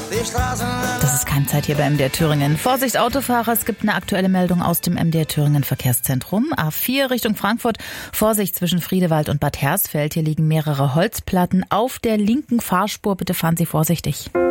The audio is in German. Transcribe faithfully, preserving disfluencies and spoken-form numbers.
Das ist Keimzeit hier bei M D R Thüringen. Vorsicht Autofahrer, es gibt eine aktuelle Meldung aus dem M D R Thüringen Verkehrszentrum. A vier Richtung Frankfurt, Vorsicht zwischen Friedewald und Bad Hersfeld. Hier liegen mehrere Holzplatten auf der linken Fahrspur. Bitte fahren Sie vorsichtig.